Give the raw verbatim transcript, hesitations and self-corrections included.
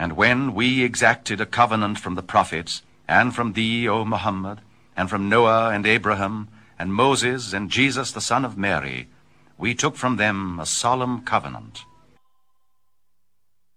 And when we exacted a covenant from the prophets, and from thee, O Muhammad, and from Noah and Abraham, and Moses and Jesus the son of Mary, we took from them a solemn covenant.